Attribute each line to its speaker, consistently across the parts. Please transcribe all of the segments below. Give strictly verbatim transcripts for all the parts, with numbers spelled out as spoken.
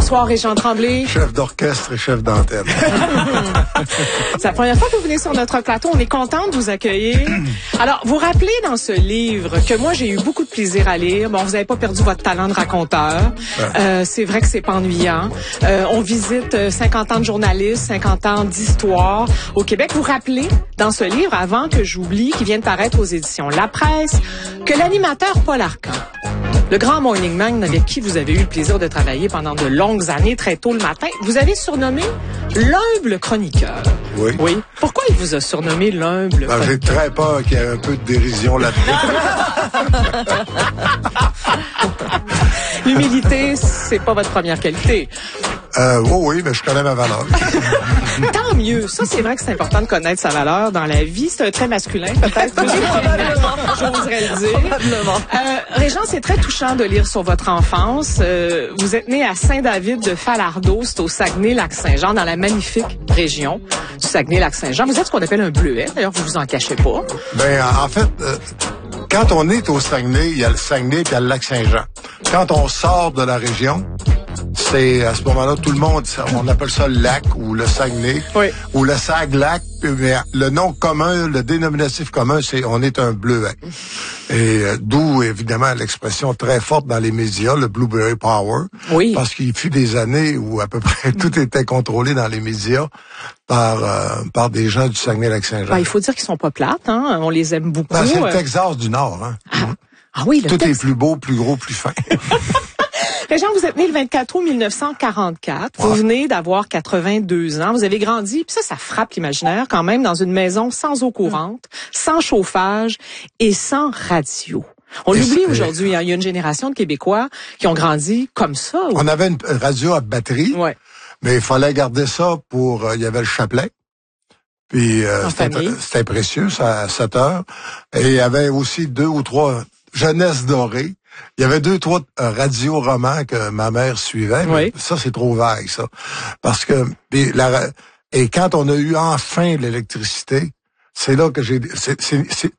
Speaker 1: Bonsoir, Régent Tremblay.
Speaker 2: Chef d'orchestre et chef d'antenne.
Speaker 1: C'est la première fois que vous venez sur notre plateau. On est content de vous accueillir. Alors, vous rappelez dans ce livre que moi, j'ai eu beaucoup de plaisir à lire. Bon, vous n'avez pas perdu votre talent de raconteur. Ouais. Euh, c'est vrai que c'est pas ennuyant. Euh, on visite cinquante ans de journalisme, cinquante ans d'histoire au Québec. Vous rappelez dans ce livre, avant que j'oublie, qui vient de paraître aux éditions La Presse, que l'animateur Paul Arcand, le grand morning man avec qui vous avez eu le plaisir de travailler pendant de longues années, très tôt le matin, vous avez surnommé l'humble chroniqueur.
Speaker 2: Oui.
Speaker 1: Oui. Pourquoi il vous a surnommé l'humble
Speaker 2: ben,
Speaker 1: chroniqueur?
Speaker 2: J'ai très peur qu'il y ait un peu de dérision là-dedans.
Speaker 1: L'humilité, c'est pas votre première qualité.
Speaker 2: Euh, oh oui, mais je connais ma valeur.
Speaker 1: Tant mieux. Ça, c'est vrai que c'est important de connaître sa valeur dans la vie. C'est un trait masculin, peut-être. J'oserais le dire.
Speaker 3: Probablement.
Speaker 1: Euh, Régent, c'est très touchant de lire sur votre enfance. Euh, vous êtes né à Saint-David de Falardeau, c'est au Saguenay-Lac-Saint-Jean, dans la magnifique région du Saguenay-Lac-Saint-Jean. Vous êtes ce qu'on appelle un bleuet. D'ailleurs, vous vous en cachez pas.
Speaker 2: Ben, en fait, euh, quand on est au Saguenay, il y a le Saguenay puis il y a le Lac-Saint-Jean. Quand on sort de la région, c'est à ce moment-là, tout le monde, on appelle ça le lac ou le Saguenay,
Speaker 1: oui.
Speaker 2: ou le Sag-Lac. Mais le nom commun, le dénominatif commun, c'est on est un bleuet. Et euh, d'où, évidemment, l'expression très forte dans les médias, le Blueberry Power.
Speaker 1: Oui.
Speaker 2: Parce qu'il fut des années où à peu près tout était contrôlé dans les médias par euh, par des gens du Saguenay-Lac-Saint-Jean.
Speaker 1: Ben, il faut dire qu'ils sont pas plates, hein. On les aime beaucoup.
Speaker 2: Ben, c'est le Texas du Nord, hein.
Speaker 1: Ah, ah oui, le
Speaker 2: Tout
Speaker 1: Tex...
Speaker 2: est plus beau, plus gros, plus fin.
Speaker 1: Régent, vous êtes né le vingt-quatre août mille neuf cent quarante-quatre. Vous ouais. venez d'avoir quatre-vingt-deux ans. Vous avez grandi, puis ça, ça frappe l'imaginaire quand même, dans une maison sans eau courante, mmh. sans chauffage et sans radio. On et l'oublie aujourd'hui. Hein. Il y a une génération de Québécois qui ont grandi comme ça. Ou...
Speaker 2: On avait une radio à batterie,
Speaker 1: ouais.
Speaker 2: mais il fallait garder ça pour... Euh, il y avait le chapelet. Puis euh, c'était, c'était précieux, ça, à sept heures. Et il y avait aussi deux ou trois Jeunesse dorée. Il y avait deux, trois euh, radios romans que ma mère suivait. Mais oui. Ça, c'est trop vague, ça. Parce que, et, la, et quand on a eu enfin l'électricité, c'est là que j'ai, c'est, c'est, c'est,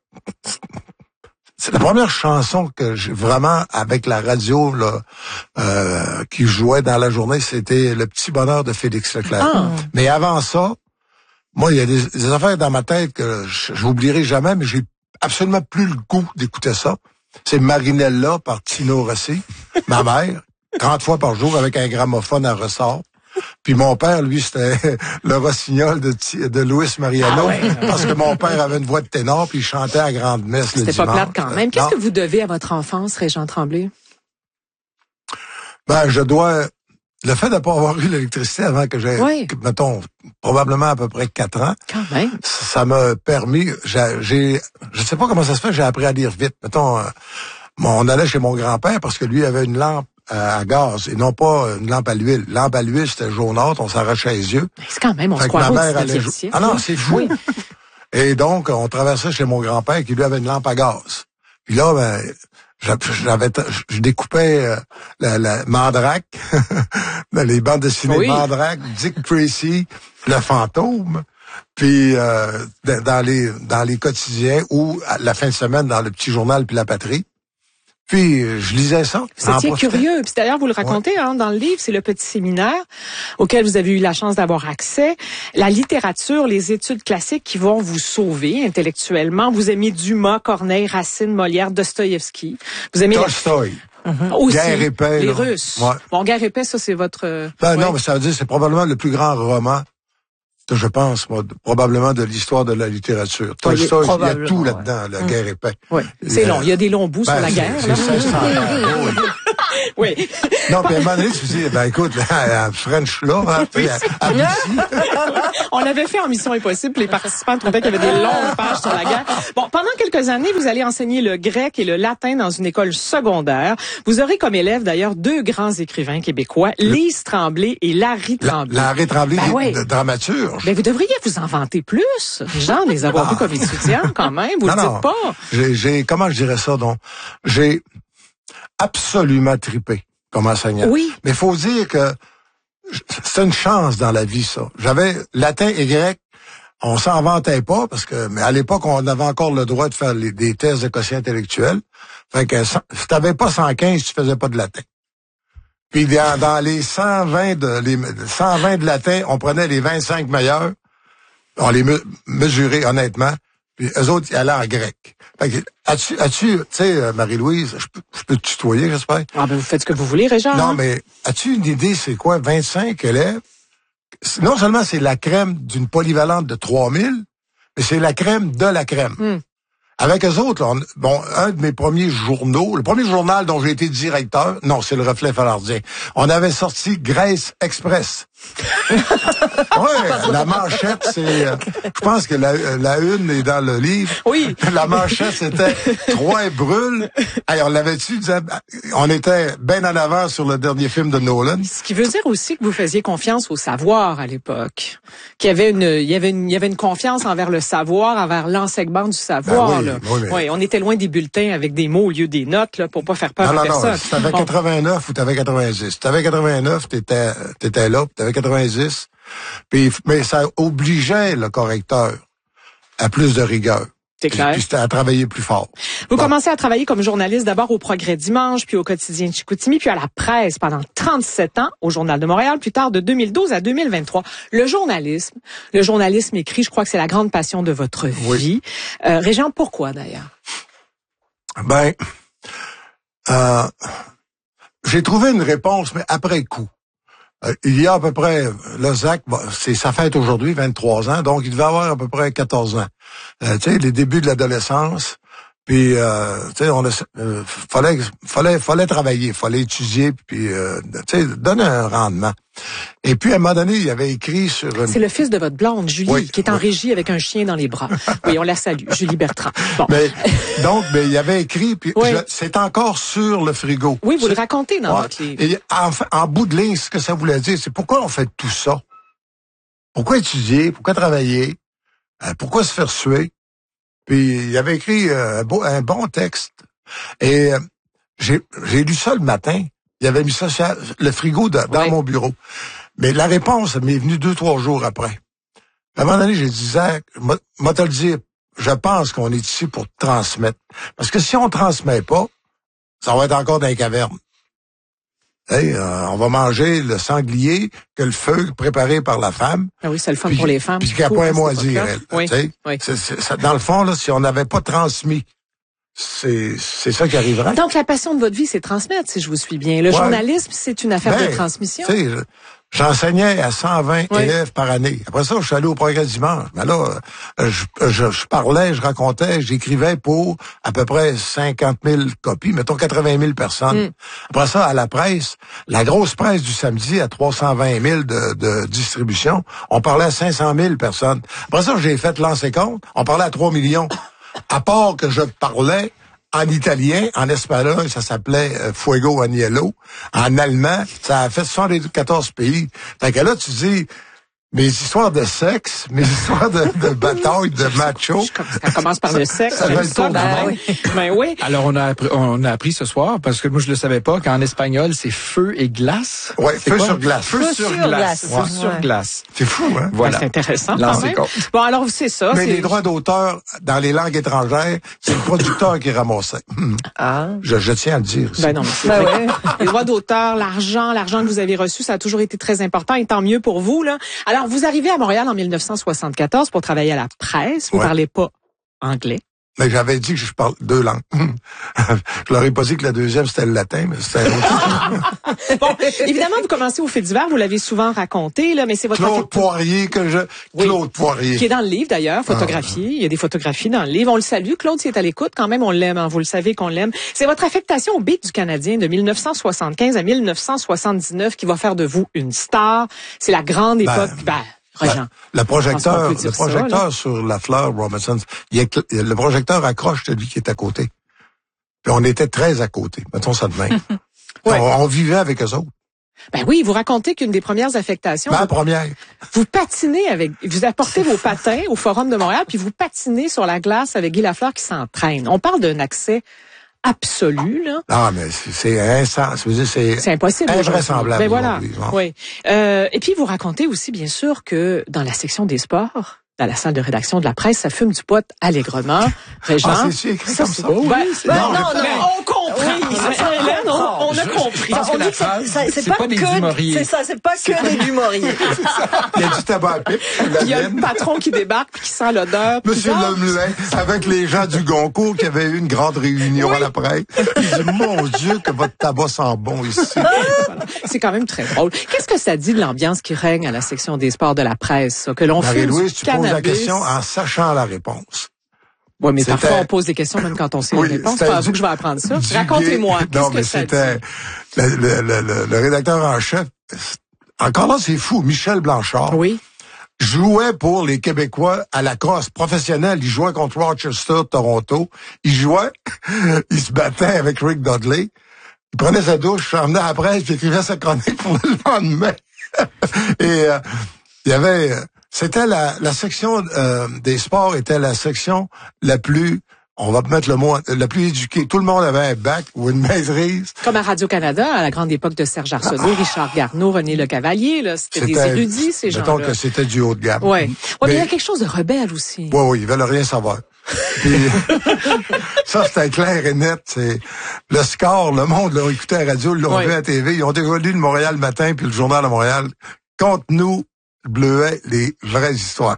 Speaker 2: c'est la première chanson que j'ai vraiment, avec la radio, là, euh, qui jouait dans la journée, c'était Le Petit Bonheur de Félix Leclerc. Ah. Mais avant ça, moi, il y a des, des affaires dans ma tête que j'oublierai jamais, mais j'ai absolument plus le goût d'écouter ça. C'est Marinella par Tino Rossi, ma mère, trente fois par jour avec un gramophone à ressort. Puis mon père, lui, c'était le rossignol de, de Luis Mariano, ah ouais. parce que mon père avait une voix de ténor, puis il chantait à grande messe le dimanche.
Speaker 1: C'était pas plate quand même. Qu'est-ce non. que vous devez à votre enfance, Régent Tremblay?
Speaker 2: Ben, je dois... Le fait de ne pas avoir eu l'électricité avant que j'ai, oui. mettons, probablement à peu près quatre ans,
Speaker 1: quand même.
Speaker 2: Ça m'a permis, j'ai, j'ai, je sais pas comment ça se fait, j'ai appris à lire vite. Mettons, euh, on allait chez mon grand-père parce que lui avait une lampe à, à gaz et non pas une lampe à l'huile. Lampe à l'huile, c'était jaunâtre, on s'arrachait les yeux.
Speaker 1: C'est quand même, on
Speaker 2: fait
Speaker 1: se croit
Speaker 2: ma mère allait jou- Ah non, c'est fou. Oui. Et donc, on traversait chez mon grand-père qui lui avait une lampe à gaz. Puis là, ben, j'avais, je découpais euh, la, la Mandrake, les bandes dessinées oui. Mandrake, Dick Tracy, Le Fantôme, puis euh, dans les dans les quotidiens ou à la fin de semaine dans le Petit Journal puis La Patrie. Puis je lisais ça.
Speaker 1: Vous étiez curieux. Puis d'ailleurs, vous le racontez ouais. hein, dans le livre, c'est le petit séminaire auquel vous avez eu la chance d'avoir accès. La littérature, les études classiques qui vont vous sauver intellectuellement. Vous aimez Dumas, Corneille, Racine, Molière, Dostoïevski. Vous aimez
Speaker 2: Tolstoï.
Speaker 1: La... Mm-hmm. Aussi,
Speaker 2: Guerre et paix.
Speaker 1: Les
Speaker 2: là.
Speaker 1: Russes.
Speaker 2: Ouais.
Speaker 1: Bon, Guerre et paix, ça c'est votre...
Speaker 2: Ben
Speaker 1: ouais.
Speaker 2: non, mais ça veut dire c'est probablement le plus grand roman je pense, moi, probablement de l'histoire de la littérature. Tolstoï, il y a tout là-dedans, ouais. la guerre et paix.
Speaker 1: Oui, c'est long. Il y a des longs bouts ben, sur la guerre.
Speaker 2: C'est cinq cents ans. Oui.
Speaker 1: Oui.
Speaker 2: Non, puis à un moment donné, tu dis, ben écoute, à French là, hein, puis à, à
Speaker 1: on l'avait fait en Mission Impossible, les participants trouvaient qu'il y avait des longues pages sur la guerre. Bon, pendant quelques années, vous allez enseigner le grec et le latin dans une école secondaire. Vous aurez comme élèves, d'ailleurs, deux grands écrivains québécois, le... Lise Tremblay et Larry Tremblay.
Speaker 2: La, Larry Tremblay, ben ouais. de dramaturge.
Speaker 1: Ben vous devriez vous en vanter plus, Jean, les avoir ah. vus comme étudiants, quand même. Vous non, le dites non. pas.
Speaker 2: J'ai, j'ai, comment je dirais ça, donc? J'ai absolument trippé comme enseignant.
Speaker 1: Oui.
Speaker 2: Mais il faut dire que c'est une chance dans la vie, ça. J'avais latin et grec, on s'en vantait pas, parce que, mais à l'époque, on avait encore le droit de faire les, des tests de quotient intellectuel. Fait que si t'avais pas cent quinze, tu faisais pas de latin. Puis dans, dans les cent vingt de les cent vingt de latin, on prenait les vingt-cinq meilleurs, on les me, mesurait honnêtement, puis eux autres, ils allaient en grec. Fait que, as-tu, as-tu, tu sais, Marie-Louise, je peux, je peux te tutoyer, j'espère?
Speaker 1: Ah ben vous faites ce que vous voulez, Régent.
Speaker 2: Non,
Speaker 1: hein?
Speaker 2: mais as-tu une idée, c'est quoi, vingt-cinq élèves? Non seulement c'est la crème d'une polyvalente de trois mille, mais c'est la crème de la crème.
Speaker 1: Mm.
Speaker 2: Avec eux autres, là, on, bon, un de mes premiers journaux, le premier journal dont j'ai été directeur, non, c'est le Reflet Falardien. On avait sorti Grèce Express. Ouais, la manchette, c'est, euh, je pense que la, la une est dans le livre.
Speaker 1: Oui.
Speaker 2: La manchette, c'était Troyes brûle. Hey, on l'avait-tu, on était bien en avant sur le dernier film de Nolan.
Speaker 1: Ce qui veut dire aussi que vous faisiez confiance au savoir à l'époque. Qu'il y avait une, il y avait une, il y avait une confiance envers le savoir, envers l'enseignement du savoir,
Speaker 2: ben oui,
Speaker 1: là.
Speaker 2: Oui, mais...
Speaker 1: oui, on était loin des bulletins avec des mots au lieu des notes, là, pour pas faire peur
Speaker 2: non,
Speaker 1: à
Speaker 2: non,
Speaker 1: personne.
Speaker 2: Non, si t'avais quatre-vingt-neuf ou t'avais quatre-vingt-dix. Si t'avais quatre-vingt-neuf, t'étais, t'étais là, puis t'avais quatre-vingt-dix. Puis, mais ça obligeait le correcteur à plus de rigueur.
Speaker 1: C'est clair.
Speaker 2: Puis, puis à travailler plus fort.
Speaker 1: Vous
Speaker 2: bon.
Speaker 1: commencez à travailler comme journaliste d'abord au Progrès Dimanche, puis au Quotidien de Chicoutimi, puis à la presse pendant trente-sept ans, au Journal de Montréal, plus tard de deux mille douze à deux mille vingt-trois. Le journalisme, le journalisme écrit, je crois que c'est la grande passion de votre
Speaker 2: oui.
Speaker 1: vie. Euh, Régent, pourquoi d'ailleurs?
Speaker 2: Ben, euh, j'ai trouvé une réponse, mais après coup. Euh, il y a à peu près, le Zach, bon, c'est sa fête aujourd'hui, vingt-trois ans, donc il devait avoir à peu près quatorze ans. Euh, tu sais, les débuts de l'adolescence, puis euh, tu sais, on a, euh, fallait, fallait, fallait travailler, fallait étudier, puis euh, tu sais, donner un rendement. Et puis à un moment donné, il avait écrit sur une...
Speaker 1: C'est le fils de votre blonde, Julie,
Speaker 2: oui,
Speaker 1: qui est en
Speaker 2: oui.
Speaker 1: régie avec un chien dans les bras. Oui, on la salue, Julie Bertrand. Bon.
Speaker 2: Mais, donc, mais il avait écrit, puis
Speaker 1: oui.
Speaker 2: je, c'est encore sur le frigo.
Speaker 1: Oui, vous
Speaker 2: c'est,
Speaker 1: le racontez dans
Speaker 2: ouais,
Speaker 1: votre livre.
Speaker 2: Et en, en bout de ligne, ce que ça voulait dire, c'est pourquoi on fait tout ça? Pourquoi étudier? Pourquoi travailler? Euh, pourquoi se faire suer? Puis il avait écrit euh, un, beau, un bon texte. Et euh, j'ai, j'ai lu ça le matin. Il avait mis ça sur le frigo de, dans
Speaker 1: oui.
Speaker 2: mon bureau. Mais la réponse m'est venue deux, trois jours après. À un moment donné, j'ai dit, Zach, moi te le dire, je pense qu'on est ici pour transmettre. Parce que si on transmet pas, ça va être encore dans les cavernes. Hey, euh, on va manger le sanglier que le feu préparé par la femme.
Speaker 1: Ah oui, c'est le fun pour les femmes.
Speaker 2: Puis qu'elle n'a pas un mot à dire, elle.
Speaker 1: Oui, oui.
Speaker 2: C'est, c'est, ça, dans le fond, là, si on n'avait pas transmis, c'est, c'est ça qui arriverait.
Speaker 1: Donc, la passion de votre vie, c'est transmettre, si je vous suis bien. Le ouais. journalisme, c'est une affaire ben, de transmission.
Speaker 2: Tu sais, j'enseignais à cent vingt oui. élèves par année. Après ça, je suis allé au Progrès Dimanche. Mais là, je, je, je parlais, je racontais, j'écrivais pour à peu près cinquante mille copies, mettons quatre-vingt mille personnes. Mm. Après ça, à la presse, la grosse presse du samedi à trois cent vingt mille de, de distribution, on parlait à cinq cent mille personnes. Après ça, j'ai fait lancer compte, on parlait à trois millions. À part que je parlais en italien, en espagnol, ça s'appelait euh, Fuego Agnello. En allemand, ça a fait soixante-quatorze pays. Fait que là, tu dis, mes histoires de sexe, mes histoires de, de bataille, de macho.
Speaker 1: Ça commence par le sexe.
Speaker 2: Ça va le tour du monde.
Speaker 1: Ben oui.
Speaker 3: Alors, on a, appris, on a appris ce soir, parce que moi, je le savais pas, qu'en espagnol, c'est feu et glace.
Speaker 2: Oui, feu sur glace.
Speaker 3: Feu, feu sur, sur glace. glace. Feu ouais. sur glace.
Speaker 2: C'est fou, hein?
Speaker 3: Voilà.
Speaker 1: Ben, c'est intéressant.
Speaker 3: Lancez compte.
Speaker 1: Bon, alors, c'est ça.
Speaker 2: Mais
Speaker 1: c'est...
Speaker 2: les droits d'auteur dans les langues étrangères, c'est le producteur qui ramassait.
Speaker 1: Ah.
Speaker 2: Je, je tiens à le dire.
Speaker 1: Ben non, mais c'est ben vrai. Les droits d'auteur, l'argent, l'argent que vous avez reçu, ça a toujours été très important et tant mieux pour vous, là. Alors, vous arrivez à Montréal en mille neuf cent soixante-quatorze pour travailler à la presse. Vous ouais. parlez pas anglais.
Speaker 2: Mais j'avais dit que je parle deux langues. Je leur ai pas dit que la deuxième, c'était le latin, mais c'était autre.
Speaker 1: Bon, évidemment, vous commencez au fait divers, vous l'avez souvent raconté, là, mais c'est votre...
Speaker 2: Claude Poirier, que je... Claude oui, Poirier.
Speaker 1: Qui est dans le livre, d'ailleurs, photographié. Ah. Il y a des photographies dans le livre. On le salue. Claude, s'il est à l'écoute, quand même, on l'aime. Hein, vous le savez qu'on l'aime. C'est votre affectation au beat du Canadien de mille neuf cent soixante-quinze à mille neuf cent soixante-dix-neuf qui va faire de vous une star. C'est la grande époque... Ben, ben,
Speaker 2: La, le projecteur, le projecteur ça, sur la fleur Robinson, il est, le projecteur accroche celui qui est à côté. Puis on était très à côté, mettons ça de même. ouais. on, on vivait avec eux autres.
Speaker 1: Ben oui, vous racontez qu'une des premières affectations...
Speaker 2: Ben,
Speaker 1: vous,
Speaker 2: première.
Speaker 1: Vous patinez avec... Vous apportez vos patins au Forum de Montréal, puis vous patinez sur la glace avec Guy Lafleur qui s'entraîne. On parle d'un accès... absolu, là.
Speaker 2: Non, mais c'est insensé. C'est,
Speaker 1: c'est impossible.
Speaker 2: Invraisemblable.
Speaker 1: Ben voilà. Oui. Euh, et puis, vous racontez aussi, bien sûr, que dans la section des sports, dans la salle de rédaction de la presse, ça fume du pot allègrement. Régent,
Speaker 2: ah, c'est écrit ça, comme ça.
Speaker 1: Oui,
Speaker 2: ben,
Speaker 1: ben,
Speaker 2: non,
Speaker 1: non, non, non, on comprend. Oui, c'est ça, Hélène, on, on a compris.
Speaker 3: Parce que la phrase, c'est, c'est pas, pas des Dumouriez.
Speaker 4: C'est ça, c'est pas que c'est des Dumouriez.
Speaker 2: Il y a du tabac à pipe.
Speaker 1: Il y a le patron qui débarque puis qui sent l'odeur.
Speaker 2: Monsieur Lemelin, avec les gens du Goncourt qui avaient eu une grande réunion oui. à la presse. Il dit, mon Dieu, que votre tabac sent bon ici.
Speaker 1: Voilà. C'est quand même très drôle. Qu'est-ce que ça dit de l'ambiance qui règne à la section des sports de la presse, ça, que l'on fait
Speaker 2: Marie-Louise, tu poses la question en sachant la réponse.
Speaker 1: Oui, mais c'était... parfois on pose des questions même quand on sait oui, la réponse. C'est pas à vous que je vais apprendre ça. Racontez-moi. Qu'est-ce
Speaker 2: non,
Speaker 1: que
Speaker 2: mais
Speaker 1: ça
Speaker 2: c'était
Speaker 1: dit?
Speaker 2: Le, le, le, le, le rédacteur en chef. Encore là, c'est fou. Michel Blanchard.
Speaker 1: Oui.
Speaker 2: Jouait pour les Québécois à la crosse professionnelle. Il jouait contre Rochester, Toronto. Il jouait, il se battait avec Rick Dudley. Il prenait sa douche, emmenait à la presse, puis écrivait sa chronique pour le lendemain. Et euh, il y avait, c'était la, la section euh, des sports était la section la plus, on va mettre le mot, la plus éduquée. Tout le monde avait un bac ou une maîtrise.
Speaker 1: Comme à Radio-Canada, à la grande époque de Serge Arsenault, ah. Richard Garneau, René Lecavalier, là, c'était, c'était des érudits, ces gens-là.
Speaker 2: Mettons que c'était du haut de gamme.
Speaker 1: Ouais. Ouais, mais, mais il y a quelque chose de rebelle aussi.
Speaker 2: Oui, oui, ils veulent rien savoir. Puis, ça, c'était clair et net. C'est le score, le monde l'a écouté à la radio, l'ont oui. vu à la T V. Ils ont déroulé le Montréal le matin puis le Journal de Montréal. Conte-nous, Bleuet, les vraies histoires.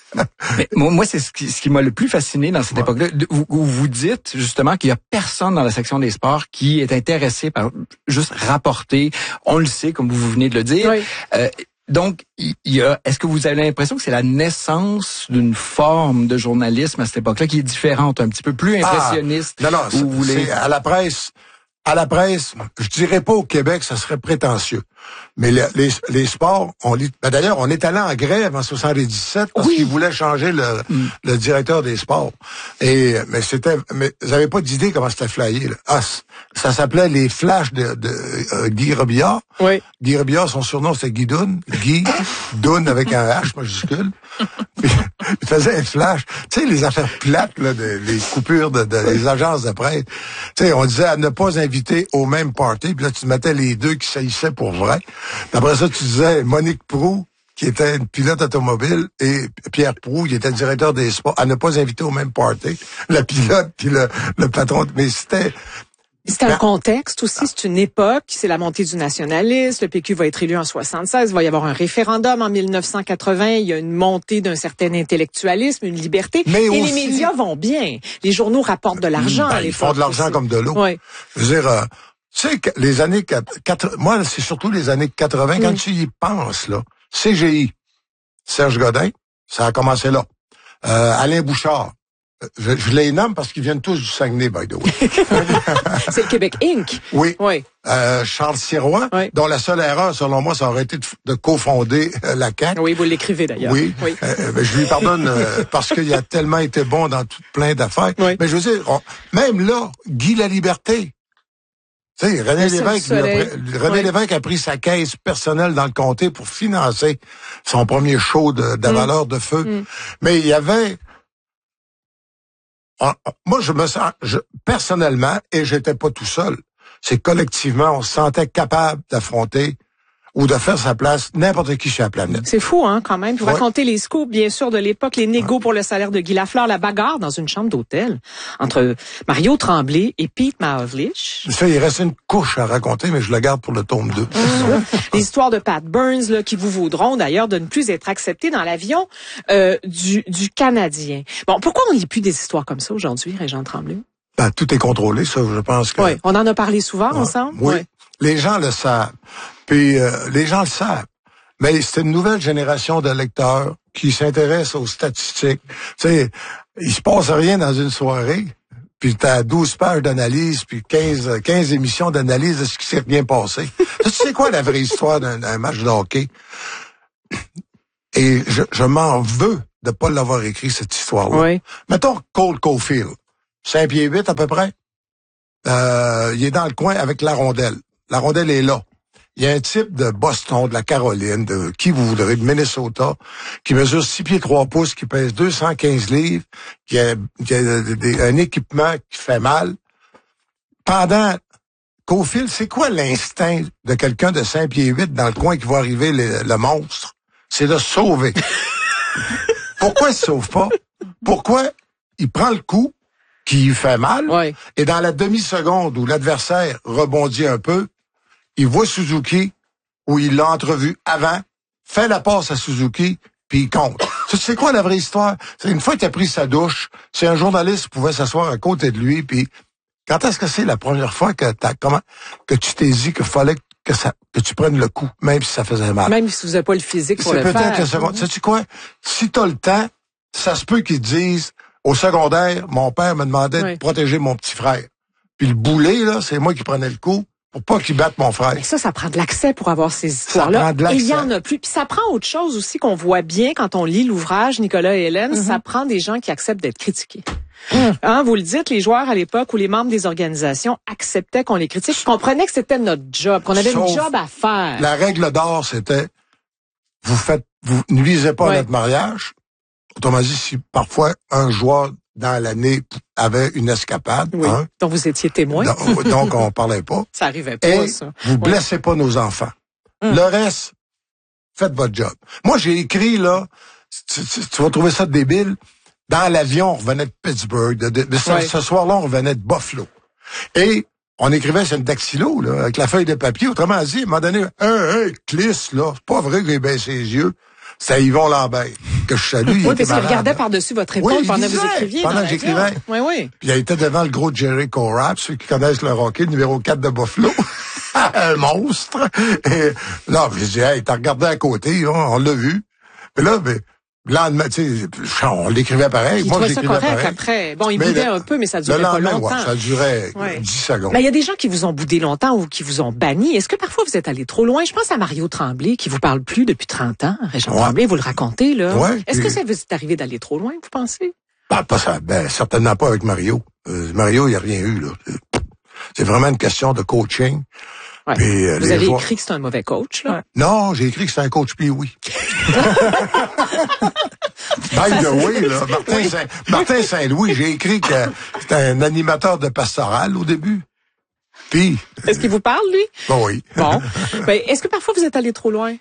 Speaker 3: Mais moi, c'est ce qui, ce qui m'a le plus fasciné dans cette ouais. époque-là, où, où vous dites justement qu'il y a personne dans la section des sports qui est intéressé par juste rapporter. On le sait, comme vous venez de le dire.
Speaker 1: Oui.
Speaker 3: Euh, Donc, il y a. Est-ce que vous avez l'impression que c'est la naissance d'une forme de journalisme à cette époque-là qui est différente, un petit peu plus impressionniste?
Speaker 2: Ah, non, non, c'est, vous c'est à la presse. À la presse, je dirais pas au Québec, ça serait prétentieux. Mais les, les, les sports, on lit. Ben d'ailleurs, on est allé en grève en soixante-dix-sept parce oui. qu'ils voulaient changer le, mm. le directeur des sports. Et mais c'était, mais vous avez pas d'idée comment c'était flyé. Là. Ah, ça s'appelait les flashs de, de euh, Guy Robillard.
Speaker 1: Oui.
Speaker 2: Guy Robillard, son surnom c'était Guy Dunn. Guy Dunn avec un H majuscule. Puis, il faisait un flash. Tu sais, les affaires plates, là, de, les coupures de, de les agences de presse. Tu sais, on disait à ne pas inviter au même party. Puis là, tu mettais les deux qui saillissaient pour vrai. Puis après ça, tu disais Monique Proulx, qui était une pilote automobile, et Pierre Proulx, qui était le directeur des sports, à ne pas inviter au même party. La pilote puis le, le patron. Mais c'était...
Speaker 1: C'est un contexte aussi, c'est une époque, c'est la montée du nationalisme, le P Q va être élu en soixante-seize, il va y avoir un référendum en mille neuf cent quatre-vingts, il y a une montée d'un certain intellectualisme, une liberté, mais et aussi, les médias vont bien. Les journaux rapportent de l'argent.
Speaker 2: Ben,
Speaker 1: à
Speaker 2: ils font de l'argent
Speaker 1: aussi. Comme
Speaker 2: de l'eau.
Speaker 1: Oui.
Speaker 2: Je veux dire, euh, tu sais, les années quatre, moi, c'est surtout les années quatre-vingts, quand oui. tu y penses, là, C G I, Serge Godin, ça a commencé là. Euh, Alain Bouchard, Je, je les nomme parce qu'ils viennent tous du Saguenay, by the way.
Speaker 1: C'est le Québec Incorporé.
Speaker 2: Oui.
Speaker 1: Oui.
Speaker 2: Euh, Charles Sirois, oui. dont la seule erreur, selon moi, ça aurait été de, de cofonder euh, la C A Q.
Speaker 1: Oui, vous l'écrivez d'ailleurs.
Speaker 2: Oui. oui. Euh, ben, je lui pardonne euh, parce qu'il a tellement été bon dans tout plein d'affaires. Oui. Mais je veux dire, on, même là, Guy Laliberté. Tu sais, René Lévesque, a, René oui. Lévesque a pris sa caisse personnelle dans le comté pour financer son premier show de, de mm. valeur de feu. Mm. Mais il y avait... Moi, je me sens, je, personnellement, et j'étais pas tout seul, c'est collectivement, on se sentait capable d'affronter ou de faire sa place n'importe qui sur la planète.
Speaker 1: C'est fou, hein, quand même. Vous ouais. racontez les scoops, bien sûr, de l'époque, les négos ouais. pour le salaire de Guy Lafleur, la bagarre dans une chambre d'hôtel entre Mario Tremblay et Pete Maravlich.
Speaker 2: Ça, il reste une couche à raconter, mais je la garde pour le tome deux.
Speaker 1: Mmh. Les histoires de Pat Burns, là, qui vous vaudront d'ailleurs de ne plus être acceptés dans l'avion euh, du, du Canadien. Bon, pourquoi on n'y a plus des histoires comme ça aujourd'hui, Régent Tremblay?
Speaker 2: Ben, tout est contrôlé, ça, je pense que...
Speaker 1: Oui, on en a parlé souvent ouais. ensemble.
Speaker 2: Oui,
Speaker 1: ouais.
Speaker 2: Les gens le savent. Puis euh, les gens le savent. Mais c'est une nouvelle génération de lecteurs qui s'intéressent aux statistiques. Tu sais, il se passe rien dans une soirée, puis t'as douze pages d'analyse, puis quinze, quinze émissions d'analyse de ce qui s'est bien passé. Tu sais quoi la vraie histoire d'un, d'un match de hockey? Et je, je m'en veux de pas l'avoir écrit, cette histoire-là.
Speaker 1: Oui.
Speaker 2: Mettons Cole Caulfield, cinq pieds huit à peu près. Euh, il est dans le coin avec la rondelle. La rondelle est là. Il y a un type de Boston, de la Caroline, de qui vous voudrez, de Minnesota, qui mesure six pieds trois pouces, qui pèse deux cent quinze livres, qui a, qui a un équipement qui fait mal. Pendant Caulfield, c'est quoi l'instinct de quelqu'un de cinq pieds huit dans le coin qui va arriver le, le monstre? C'est de sauver. Pourquoi il se sauve pas? Pourquoi il prend le coup qui fait mal,
Speaker 1: ouais.
Speaker 2: et dans la demi-seconde où l'adversaire rebondit un peu, il voit Suzuki, où il l'a entrevu avant, fait la passe à Suzuki, puis il compte. Tu sais quoi la vraie histoire? C'est une fois qu'il a pris sa douche, c'est un journaliste qui pouvait s'asseoir à côté de lui, puis quand est-ce que c'est la première fois que t'as comment que tu t'es dit qu'il fallait que ça que tu prennes le coup, même si ça faisait mal?
Speaker 1: Même si vous n'avez pas le physique pour le faire.
Speaker 2: C'est peut-être la seconde.
Speaker 1: Mm-hmm.
Speaker 2: Sais-tu quoi? Si t'as le temps, ça se peut qu'ils te disent, au secondaire, mon père me demandait oui. de protéger mon petit frère. Puis le boulet, là, c'est moi qui prenais le coup pour pas qu'il batte mon frère.
Speaker 1: Mais ça, ça prend de l'accès pour avoir ces histoires-là.
Speaker 2: Ça prend de l'accès.
Speaker 1: Et il y en a plus. Puis ça prend autre chose aussi qu'on voit bien quand on lit l'ouvrage, Nicolas et Hélène, mm-hmm. ça prend des gens qui acceptent d'être critiqués. Mm. Hein, vous le dites, les joueurs à l'époque ou les membres des organisations acceptaient qu'on les critique, comprenaient que c'était notre job, qu'on avait
Speaker 2: Sauf
Speaker 1: une job à faire.
Speaker 2: La règle d'or, c'était, vous faites, vous nuisez pas ouais. à notre mariage. Autrement dit, si parfois un joueur dans l'année avait une escapade,
Speaker 1: oui,
Speaker 2: hein,
Speaker 1: dont vous étiez témoin,
Speaker 2: donc, donc on parlait pas.
Speaker 1: Ça arrivait pas,
Speaker 2: et
Speaker 1: ça.
Speaker 2: Vous blessez ouais. pas nos enfants. Hum. Le reste, faites votre job. Moi, j'ai écrit là, tu, tu, tu vas trouver ça débile. Dans l'avion, on revenait de Pittsburgh. De, de, de ce, ouais. ce soir-là, on revenait de Buffalo. Et on écrivait sur une dactylo, là, avec la feuille de papier. Autrement dit, à un moment donné, hey, hey, Clis, là, c'est pas vrai que j'ai baissé les yeux. C'est Yvon Lambert, que je salue.
Speaker 1: Oui, parce qu'il regardait par-dessus votre épaule
Speaker 2: oui,
Speaker 1: pendant que
Speaker 2: disait,
Speaker 1: vous écriviez.
Speaker 2: Pendant que j'écrivais.
Speaker 1: Oui, oui.
Speaker 2: Puis il était devant le gros Jerry Corrap, ceux qui connaissent le hockey, le numéro quatre de Buffalo. Un monstre. Et, non, puis je dis, hey, t'as regardé à côté, on, on l'a vu. Mais là, mais, le lendemain, tu sais, on l'écrivait pareil.
Speaker 1: Il
Speaker 2: Moi,
Speaker 1: trouvait
Speaker 2: je
Speaker 1: ça
Speaker 2: l'écrivais
Speaker 1: correct
Speaker 2: pareil.
Speaker 1: après. Bon, il boudait un peu, mais ça durait pas longtemps.
Speaker 2: Ouais, ça durait ouais. dix secondes.
Speaker 1: Mais il y a des gens qui vous ont boudé longtemps ou qui vous ont banni. Est-ce que parfois vous êtes allé trop loin? Je pense à Mario Tremblay, qui vous parle plus depuis trente ans. Régent ouais. Tremblay, vous le racontez, là.
Speaker 2: Ouais,
Speaker 1: Est-ce
Speaker 2: puis...
Speaker 1: que ça vous est arrivé d'aller trop loin, vous pensez?
Speaker 2: Ben, pas ça. Ben, certainement pas avec Mario. Euh, Mario, il n'y a rien eu, là. C'est vraiment une question de coaching.
Speaker 1: Ouais.
Speaker 2: Puis, euh,
Speaker 1: vous avez
Speaker 2: joueurs...
Speaker 1: écrit que c'est un mauvais coach, là?
Speaker 2: Non, j'ai écrit que c'est un coach puis oui. By the way, là, Martin, oui. Saint, Martin Saint-Louis, j'ai écrit que c'était un animateur de pastoral au début. Puis.
Speaker 1: Est-ce qu'il vous parle, lui?
Speaker 2: Bon, oui.
Speaker 1: Bon. Ben, est-ce que parfois vous êtes allé trop loin?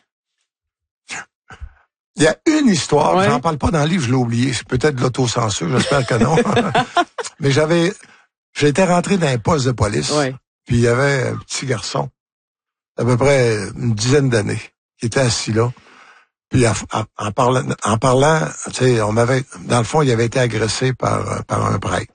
Speaker 2: Il y a une histoire,
Speaker 1: ouais.
Speaker 2: j'en parle pas dans le livre, je l'ai oublié. C'est peut-être de l'autocensure, j'espère que non. Mais j'avais, j'étais rentré dans un poste de police.
Speaker 1: Ouais.
Speaker 2: Puis il y avait un petit garçon, à peu près une dizaine d'années, qui était assis là. Puis en, en parlant, en parlant, tu sais, on m'avait, dans le fond, il avait été agressé par par un prêtre.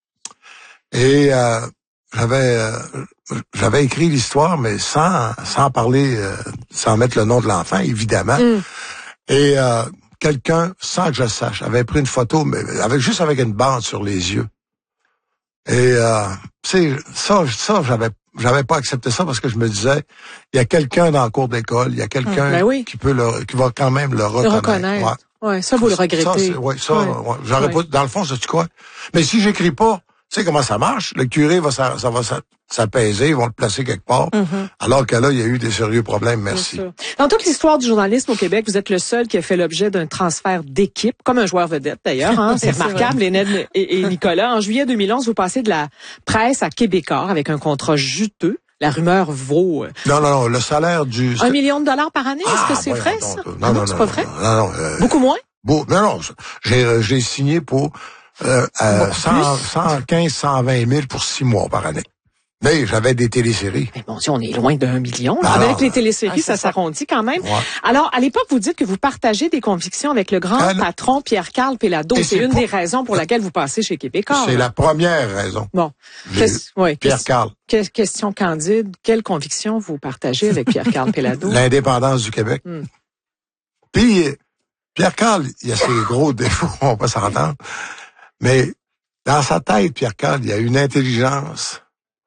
Speaker 2: Et euh, j'avais euh, j'avais écrit l'histoire, mais sans sans parler, euh, sans mettre le nom de l'enfant, évidemment. Mm. Et euh, quelqu'un, sans que je le sache, avait pris une photo, mais avec juste avec une bande sur les yeux. Et euh, tu sais, ça, ça, j'avais, j'avais pas accepté ça parce que je me disais, il y a quelqu'un dans le cours d'école, il y a quelqu'un
Speaker 1: ben oui.
Speaker 2: qui peut le, qui va quand même le reconnaître.
Speaker 1: Le reconnaître. Ouais. ouais, ça vous le regrettez.
Speaker 2: Ça, c'est, ouais, ça,
Speaker 1: ouais.
Speaker 2: Ouais, j'aurais ouais. pas, dans le fond, sais-tu quoi? Mais si j'écris pas, tu sais comment ça marche? Le curé va, ça, ça va s'apaiser, ils vont le placer quelque part. Mm-hmm. Alors que là, il y a eu des sérieux problèmes, merci.
Speaker 1: Dans toute l'histoire du journalisme au Québec, vous êtes le seul qui a fait l'objet d'un transfert d'équipe, comme un joueur vedette d'ailleurs. Hein? C'est remarquable, Hélène et, et Nicolas. En juillet deux mille onze, vous passez de la presse à Québécois avec un contrat juteux. La rumeur vaut...
Speaker 2: Non, non, non, le salaire du...
Speaker 1: Un million de dollars par année, est-ce ah, que c'est ouais, vrai,
Speaker 2: non,
Speaker 1: ça?
Speaker 2: Non,
Speaker 1: ah,
Speaker 2: non,
Speaker 1: non,
Speaker 2: non,
Speaker 1: c'est
Speaker 2: non,
Speaker 1: pas vrai?
Speaker 2: Non, non. Euh,
Speaker 1: Beaucoup moins?
Speaker 2: Beau, non, non, j'ai, j'ai signé pour... Euh, euh, cent, cent quinze, cent vingt mille pour six mois par année. Mais j'avais des téléséries.
Speaker 1: Mais bon, si on est loin d'un million. Là. Alors, avec les téléséries, ah, ça, ça s'arrondit quand même. Ouais. Alors, à l'époque, vous dites que vous partagez des convictions avec le grand ah, patron Pierre-Carl Péladeau. C'est, c'est une pour... des raisons pour laquelle vous passez chez Québécois.
Speaker 2: C'est là. la première raison.
Speaker 1: Bon.
Speaker 2: Oui, Pierre-Carl.
Speaker 1: Que... Question candide. Quelles convictions vous partagez avec Pierre-Carl Péladeau?
Speaker 2: L'indépendance du Québec. Hmm. Puis, Pierre-Carl, il a ses gros défauts, on va s'entendre. Mais dans sa tête, Pierre-Carl, il y a une intelligence.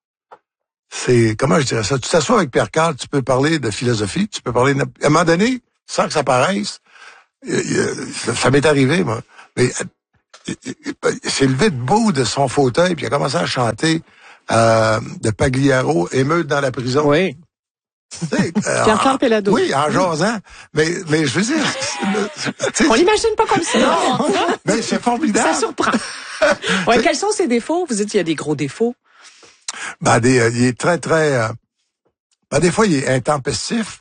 Speaker 2: C'est, comment je dirais ça? Tu t'assois avec Pierre-Carl, tu peux parler de philosophie, tu peux parler de... À un moment donné, sans que ça paraisse, ça m'est arrivé, moi. Mais il s'est levé debout de son fauteuil, puis il a commencé à chanter euh, de Pagliaro, Émeute dans la prison.
Speaker 1: Oui.
Speaker 2: Euh,
Speaker 1: Pierre-Carl Péladeau.
Speaker 2: Oui, en jasant. Mais, mais je veux dire...
Speaker 1: On l'imagine pas comme ça.
Speaker 2: Non, mais c'est formidable.
Speaker 1: Ça surprend. Ouais, quels sont ses défauts? Vous dites qu'il y a des gros défauts.
Speaker 2: Ben, des, euh, il est très, très... Euh, ben, des fois, il est intempestif.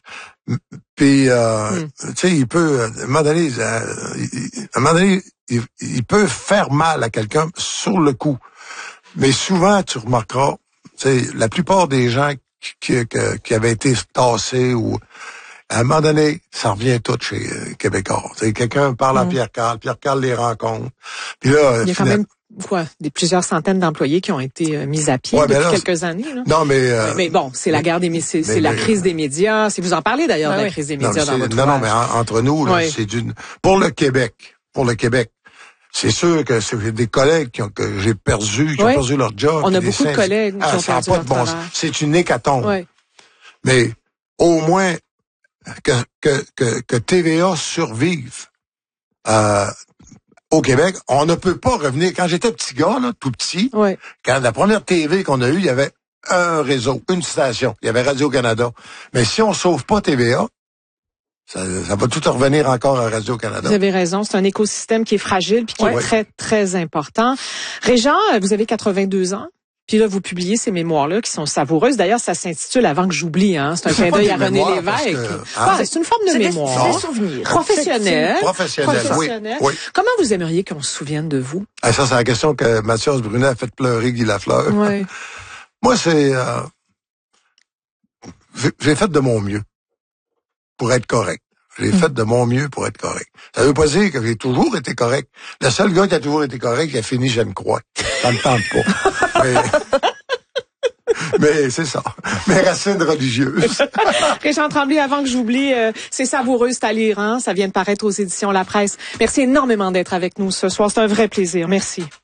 Speaker 2: Puis, euh,
Speaker 1: mm.
Speaker 2: tu sais, il peut, à un moment donné, à un moment donné il, il peut faire mal à quelqu'un sur le coup. Mais souvent, tu remarqueras, tu sais, la plupart des gens qui, qui, qui avaient été tassés ou à un moment donné, ça revient tout chez euh, Québécois. Tu sais, quelqu'un parle à
Speaker 1: mm.
Speaker 2: Pierre Carl, Pierre Carl les rencontre. Puis là,
Speaker 1: il y a quand même quoi, des plusieurs centaines d'employés qui ont été euh, mis à pied
Speaker 2: ouais,
Speaker 1: depuis
Speaker 2: là,
Speaker 1: quelques années. Là.
Speaker 2: Non, mais euh,
Speaker 1: mais, mais bon, c'est la guerre des médias, c'est, c'est la crise des médias. Si vous en parlez d'ailleurs
Speaker 2: ben
Speaker 1: de la
Speaker 2: oui.
Speaker 1: crise des
Speaker 2: non,
Speaker 1: médias dans votre
Speaker 2: Non,
Speaker 1: ouvrage.
Speaker 2: non, mais en, entre nous, là,
Speaker 1: oui.
Speaker 2: c'est d'une pour le Québec, pour le Québec. C'est sûr que c'est des collègues qui ont, que j'ai perdu, qui
Speaker 1: oui.
Speaker 2: ont perdu leur job.
Speaker 1: On a beaucoup
Speaker 2: syndic...
Speaker 1: de collègues qui
Speaker 2: ah,
Speaker 1: ont
Speaker 2: ça
Speaker 1: perdu
Speaker 2: a pas
Speaker 1: leur
Speaker 2: de bon
Speaker 1: travail.
Speaker 2: C'est une hécatombe.
Speaker 1: Oui.
Speaker 2: Mais au moins que que que, que T V A survive euh, au Québec, on ne peut pas revenir. Quand j'étais petit gars, là, tout petit,
Speaker 1: oui.
Speaker 2: quand la première T V qu'on a eue, il y avait un réseau, une station. Il y avait Radio-Canada. Mais si on sauve pas T V A, Ça, ça va tout revenir encore à Radio-Canada.
Speaker 1: Vous avez raison, c'est un écosystème qui est fragile puis qui
Speaker 2: ouais.
Speaker 1: est très, très important. Régent, vous avez quatre-vingt-deux ans. Puis là, vous publiez ces mémoires-là qui sont savoureuses. D'ailleurs, ça s'intitule Avant que j'oublie. Hein. C'est un clin d'œil à René Lévesque.
Speaker 2: Que,
Speaker 1: ah, c'est une forme de
Speaker 4: c'est
Speaker 1: mémoire.
Speaker 4: Des, c'est des souvenirs.
Speaker 1: Professionnel.
Speaker 2: Professionnel,
Speaker 1: Professionnel.
Speaker 2: Oui, oui.
Speaker 1: Comment vous aimeriez qu'on se souvienne de vous?
Speaker 2: Ah, ça, c'est la question que Mathias Brunet a fait pleurer Guy Lafleur.
Speaker 1: Oui.
Speaker 2: Moi, c'est... Euh, j'ai, j'ai fait de mon mieux pour être correct. J'ai mmh. fait de mon mieux pour être correct. Ça veut pas dire que j'ai toujours été correct. Le seul gars qui a toujours été correct, il a fini Je me crois. Ça me tente pas. Mais, mais c'est ça. Mes racines religieuses.
Speaker 1: Régent Tremblay, avant que j'oublie, euh, c'est savoureux, c'est à lire, hein? Ça vient de paraître aux éditions La Presse. Merci énormément d'être avec nous ce soir. C'est un vrai plaisir. Merci.